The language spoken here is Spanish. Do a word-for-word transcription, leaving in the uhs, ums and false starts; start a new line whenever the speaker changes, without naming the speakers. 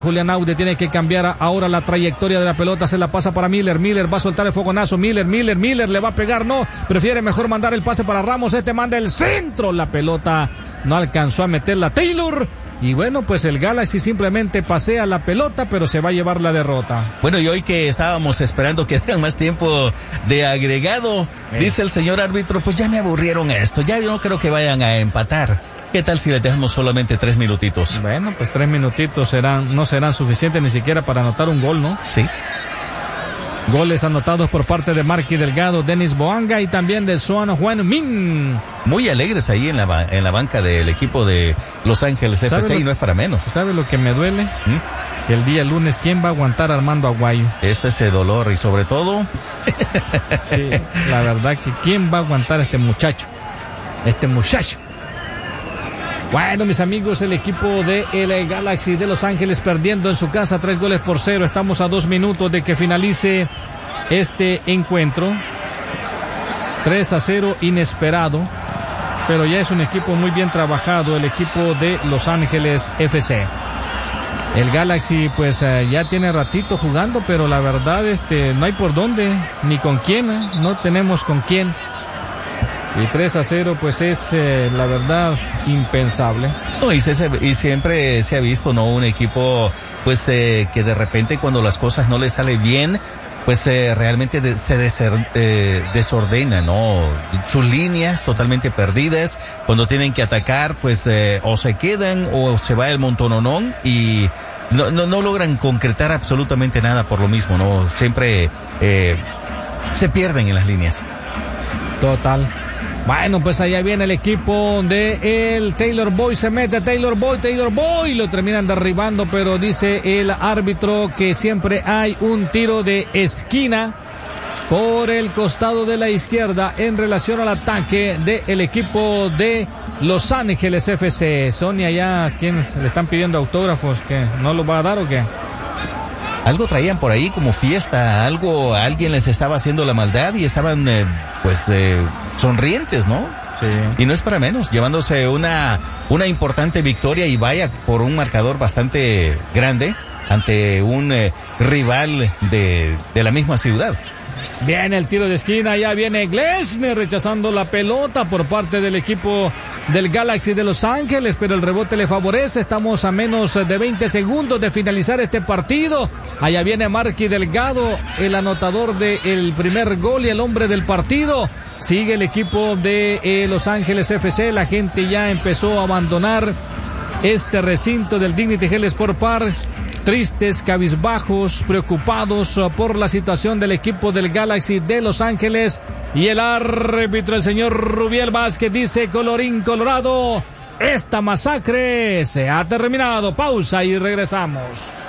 Julián Aude tiene que cambiar ahora la trayectoria de la pelota, se la pasa para Miller, Miller va a soltar el fogonazo, Miller, Miller, Miller le va a pegar, no, prefiere mejor mandar el pase para Ramos, este manda el centro, la pelota no alcanzó a meterla Taylor, y bueno, pues el Galaxy simplemente pasea la pelota, pero se va a llevar la derrota.
Bueno, y hoy que estábamos esperando que dieran más tiempo de agregado, eh. dice el señor árbitro, pues ya me aburrieron esto, ya yo no creo que vayan a empatar. ¿Qué tal si le dejamos solamente tres minutitos?
Bueno, pues tres minutitos serán, no serán suficientes ni siquiera para anotar un gol, ¿no?
Sí.
Goles anotados por parte de Marky Delgado, Denis Boanga y también de Son Juan Min.
Muy alegres ahí en la, en la banca del equipo de Los Ángeles F C, y no es para menos.
¿Sabe lo que me duele? ¿Mm? Que el día lunes, ¿quién va a aguantar a Armando Aguayo?
Es ese dolor y sobre todo...
Sí, la verdad que ¿quién va a aguantar a este muchacho? Este muchacho. Bueno, mis amigos, el equipo de el Galaxy de Los Ángeles perdiendo en su casa tres goles por cero. Estamos a dos minutos de que finalice este encuentro. tres a cero inesperado, pero ya es un equipo muy bien trabajado, el equipo de Los Ángeles F C. El Galaxy pues eh, ya tiene ratito jugando, pero la verdad este no hay por dónde, ni con quién, ¿eh? No tenemos con quién. Y tres a cero pues es eh, la verdad impensable.
No, y, se, y siempre se ha visto, ¿no? Un equipo pues eh, que de repente cuando las cosas no le salen bien, pues eh, realmente de, se deser, eh, desordena, ¿no? Sus líneas totalmente perdidas, cuando tienen que atacar pues eh, o se quedan o se va el montononón y no, no, no logran concretar absolutamente nada por lo mismo, ¿no? Siempre eh, se pierden en las líneas.
Total. Bueno, pues allá viene el equipo de el Taylor Boy, se mete Taylor Boy, Taylor Boy, lo terminan derribando, pero dice el árbitro que siempre hay un tiro de esquina por el costado de la izquierda en relación al ataque del equipo de Los Ángeles F C. Sonia, ya quienes le están pidiendo autógrafos, ¿que no los va a dar o qué?
Algo traían por ahí como fiesta, algo, alguien les estaba haciendo la maldad y estaban, eh, pues, eh, sonrientes, ¿no?
Sí.
Y no es para menos, llevándose una, una importante victoria y vaya por un marcador bastante grande ante un eh, rival de, de la misma ciudad.
Viene el tiro de esquina, ya viene Glesner rechazando la pelota por parte del equipo del Galaxy de Los Ángeles, pero el rebote le favorece. Estamos a menos de veinte segundos de finalizar este partido. Allá viene Marky Delgado, el anotador del primer gol y el hombre del partido. Sigue el equipo de eh, Los Ángeles F C. La gente ya empezó a abandonar este recinto del Dignity Health Sport Park. Tristes, cabizbajos, preocupados por la situación del equipo del Galaxy de Los Ángeles. Y el árbitro, el señor Rubiel Vázquez, dice: colorín colorado, esta masacre se ha terminado. Pausa y regresamos.